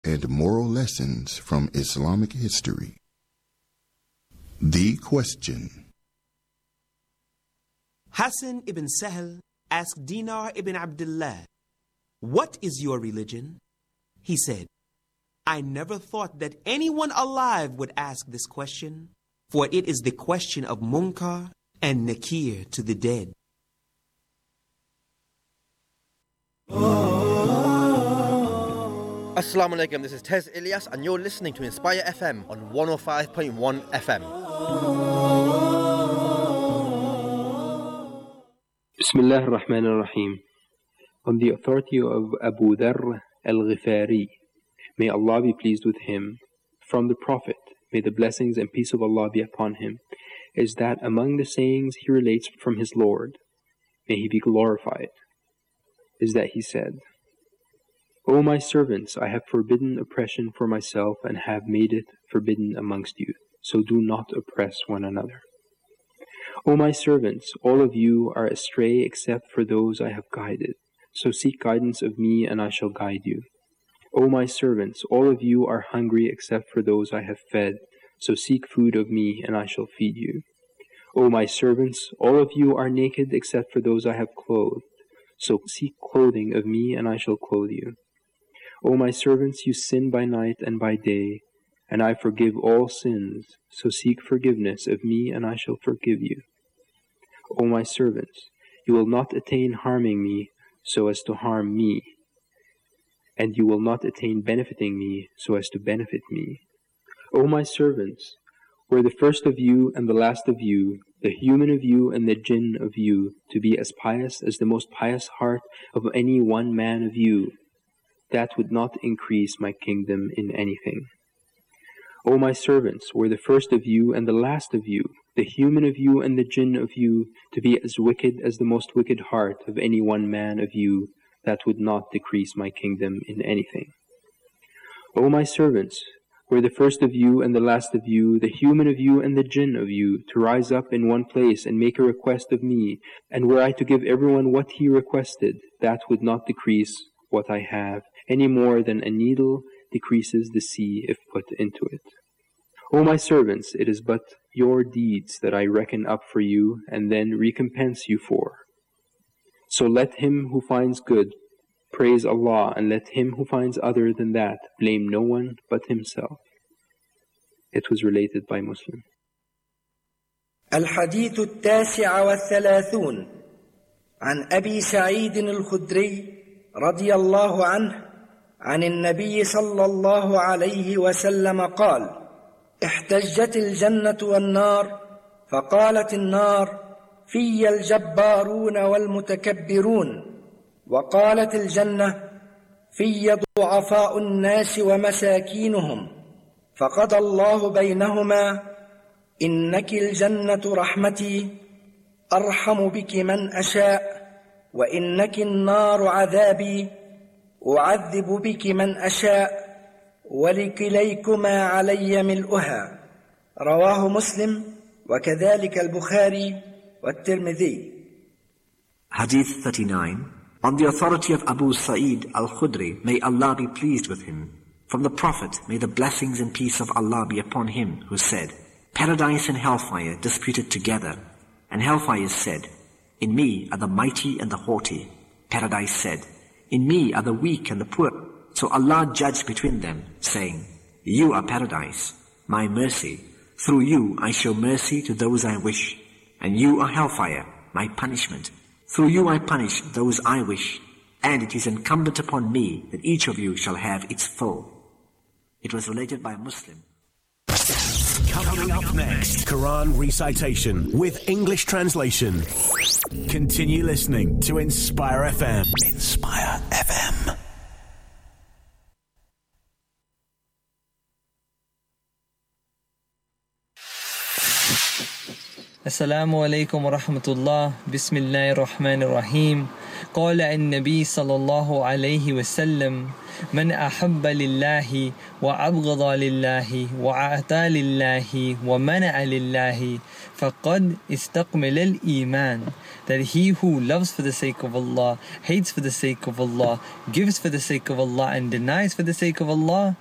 and moral lessons from Islamic history. The question. Hassan ibn Sahl asked Dinar ibn Abdullah, "What is your religion?" He said, "I never thought that anyone alive would ask this question, for it is the question of Munkar and Nakir to the dead." Assalamu alaikum, this is Tez Ilyas and you're listening to Inspire FM on 105.1 FM. Bismillah ar-Rahman ar-Rahim. On the authority of Abu Dharr al-Ghifari, may Allah be pleased with him, from the Prophet, may the blessings and peace of Allah be upon him, is that among the sayings he relates from his Lord, may he be glorified, is that he said, "O my servants, I have forbidden oppression for myself and have made it forbidden amongst you, so do not oppress one another. O my servants, all of you are astray except for those I have guided, so seek guidance of me and I shall guide you. O my servants, all of you are hungry except for those I have fed, so seek food of me and I shall feed you. O my servants, all of you are naked except for those I have clothed, so seek clothing of me and I shall clothe you. O my servants, you sin by night and by day, and I forgive all sins, so seek forgiveness of me and I shall forgive you. O my servants, you will not attain harming me so as to harm me, and you will not attain benefiting me so as to benefit me. O my servants, were the first of you and the last of you, the human of you and the jinn of you, to be as pious as the most pious heart of any one man of you, that would not increase my kingdom in anything. O my servants, were the first of you and the last of you, the human of you and the jinn of you, to be as wicked as the most wicked heart of any one man of you, that would not decrease my kingdom in anything. O my servants, were the first of you and the last of you, the human of you and the jinn of you, to rise up in one place and make a request of me, and were I to give everyone what he requested, that would not decrease what I have, any more than a needle decreases the sea if put into it. O my servants, it is but your deeds that I reckon up for you and then recompense you for. So let him who finds good praise Allah, and let him who finds other than that blame no one but himself." It was related by Muslim. الحديث التاسع والثلاثون عن أبي سعيد الخدري رضي الله عنه عن النبي صلى الله عليه وسلم قال: احتجت الجنة والنار، فقالت النار: في الجبارون والمتكبرون، وقالت الجنة: في ضعفاء الناس ومساكينهم، فقضى الله بينهما: إنك الجنة رحمتي أرحم بك من أشاء، وإنك النار عذابي أعذب بك من أشاء، ولكليكما علي ملؤها. رواه مسلم وكذلك البخاري والترمذي. Hadith 39. On the authority of Abu Sa'id al-Khudri, may Allah be pleased with him, from the Prophet, may the blessings and peace of Allah be upon him, who said, "Paradise and hellfire disputed together, and hellfire said, 'In me are the mighty and the haughty.' Paradise said, 'In me are the weak and the poor.' So Allah judged between them, saying, 'You are paradise, my mercy. Through you I show mercy to those I wish, and you are hellfire, my punishment. Through you I punish those I wish, and it is incumbent upon me that each of you shall have its full." It was related by a Muslim. Coming up next, Quran recitation with English translation. Continue listening to Inspire FM. Inspire FM. Assalamu alaikum wa rahmatullah. Bismillahir Rahmanir Rahim. قال النبي صلى الله عليه وسلم من أحب لله وأبغض لله وأعطى لله ومنع لله فقد استكمل الإيمان. That he who loves for the sake of Allah, hates for the sake of Allah, gives for the sake of Allah and denies for the sake of Allah,